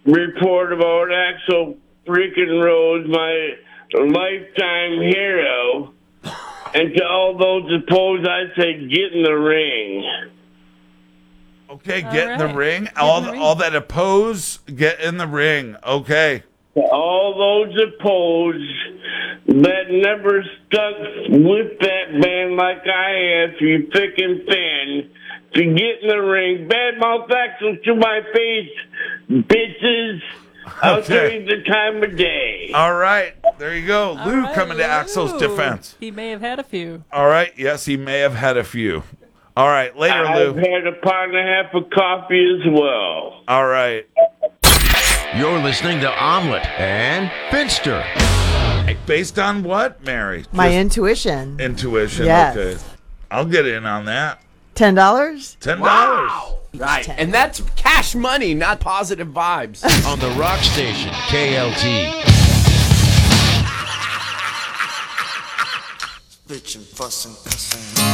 report about Axel freaking Rose, my lifetime hero. And to all those opposed, I say get in the ring. Okay, get in the ring. All that oppose, get in the ring. Okay. To all those opposed that never stuck with that band like I have, you thick and thin, to get in the ring. Badmouth Axel to my face, bitches. I'll tell you the time of day. All right. There you go. Lou coming to Axel's defense. He may have had a few. All right. Yes, he may have had a few. All right. Later, Lou. I've had a pot and a half of coffee as well. All right. You're listening to Omelet and Finster. Based on what, Mary? My intuition. Intuition. Yes. Okay. I'll get in on that. $10? $10. Wow. Right. And that's cash money, not positive vibes. On the rock station, KLT. Bitchin', fussin', cussin'.